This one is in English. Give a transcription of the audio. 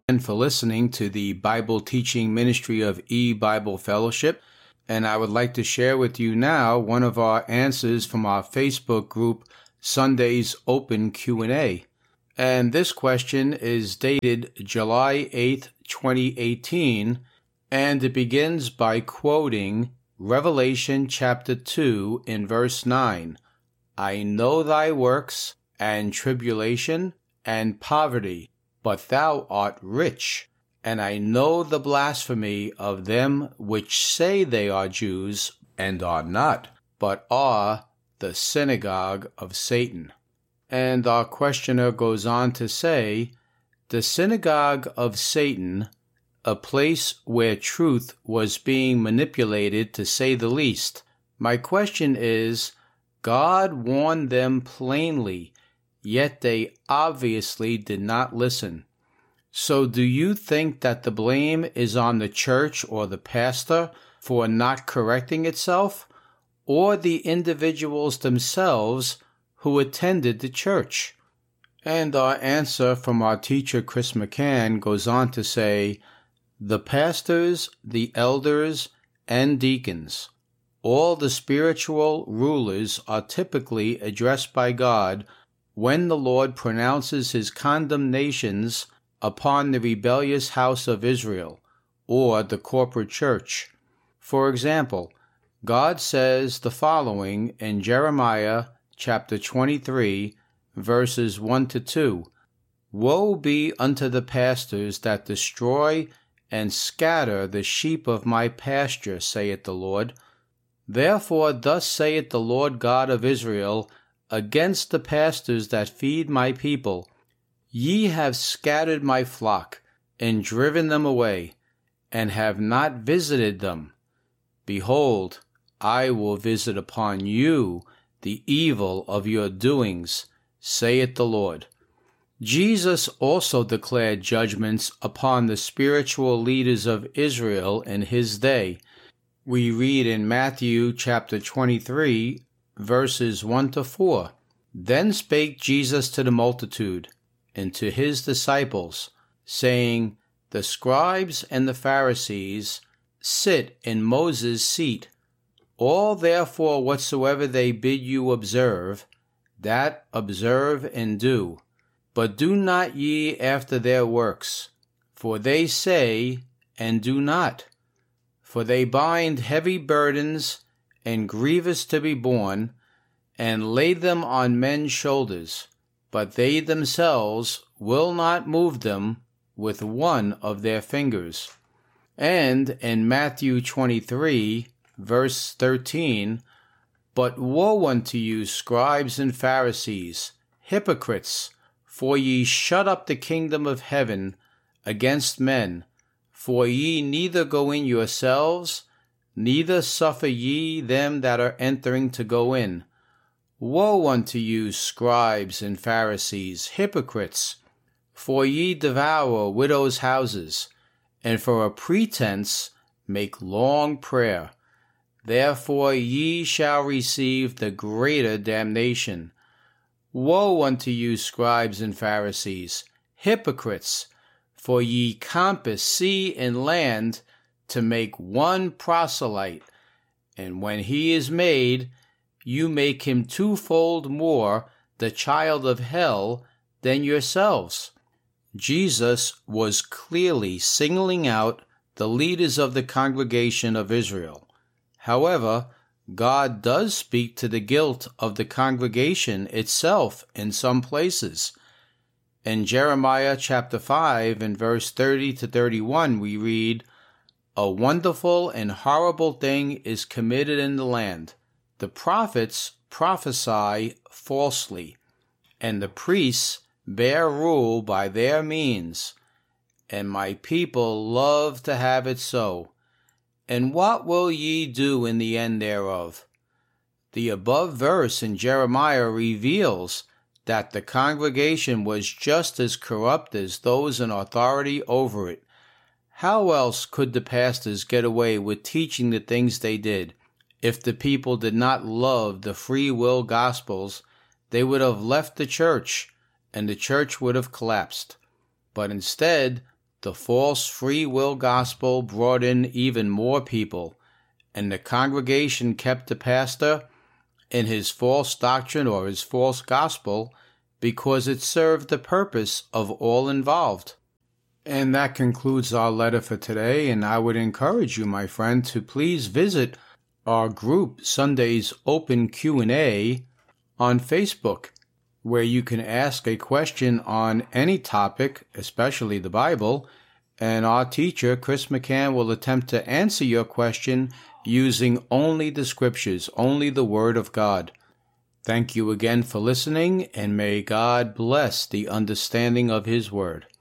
and for listening to the Bible teaching ministry of E-Bible Fellowship. And I would like to share with you now one of our answers from our Facebook group, Sunday's Open Q&A. And this question is dated July 8th, 2018, and it begins by quoting Revelation chapter 2 in verse 9. I know thy works, and tribulation, and poverty, but thou art rich. And I know the blasphemy of them which say they are Jews, and are not, but are the synagogue of Satan. And our questioner goes on to say, the synagogue of Satan, a place where truth was being manipulated, to say the least. My question is, God warned them plainly, yet they obviously did not listen. So do you think that the blame is on the church or the pastor for not correcting itself, or the individuals themselves who attended the church? And our answer from our teacher, Chris McCann, goes on to say, the pastors, the elders, and deacons, all the spiritual rulers are typically addressed by God when the Lord pronounces his condemnations upon the rebellious house of Israel, or the corporate church. For example, God says the following in Jeremiah chapter 23, verses 1 to 2. Woe be unto the pastors that destroy and scatter the sheep of my pasture, saith the Lord. Therefore thus saith the Lord God of Israel against the pastors that feed my people, ye have scattered my flock, and driven them away, and have not visited them. Behold, I will visit upon you the evil of your doings, saith the Lord. Jesus also declared judgments upon the spiritual leaders of Israel in his day. We read in Matthew chapter 23, verses 1 to 4. Then spake Jesus to the multitude, and to his disciples, saying, the scribes and the Pharisees sit in Moses' seat. All therefore whatsoever they bid you observe, that observe and do. But do not ye after their works, for they say and do not. For they bind heavy burdens and grievous to be borne, and lay them on men's shoulders, but they themselves will not move them with one of their fingers. And in Matthew 23, verse 13, but woe unto you, scribes and Pharisees, hypocrites, for ye shut up the kingdom of heaven against men, for ye neither go in yourselves, neither suffer ye them that are entering to go in. Woe unto you, scribes and Pharisees, hypocrites! For ye devour widows' houses, and for a pretense make long prayer. Therefore ye shall receive the greater damnation. Woe unto you, scribes and Pharisees, hypocrites! For ye compass sea and land to make one proselyte, and when he is made, you make him twofold more the child of hell than yourselves. Jesus was clearly singling out the leaders of the congregation of Israel. However, God does speak to the guilt of the congregation itself in some places. In Jeremiah chapter 5 and verse 30 to 31 we read, a wonderful and horrible thing is committed in the land. The prophets prophesy falsely, and the priests bear rule by their means, and my people love to have it so. And what will ye do in the end thereof? The above verse in Jeremiah reveals that the congregation was just as corrupt as those in authority over it. How else could the pastors get away with teaching the things they did? If the people did not love the free will gospels, they would have left the church, and the church would have collapsed. But instead, the false free will gospel brought in even more people, and the congregation kept the pastor in his false doctrine or his false gospel because it served the purpose of all involved. And that concludes our letter for today, and I would encourage you, my friend, to please visit our group, Sunday's Open Q&A, on Facebook, where you can ask a question on any topic, especially the Bible, and our teacher, Chris McCann, will attempt to answer your question using only the Scriptures, only the Word of God. Thank you again for listening, and may God bless the understanding of His Word.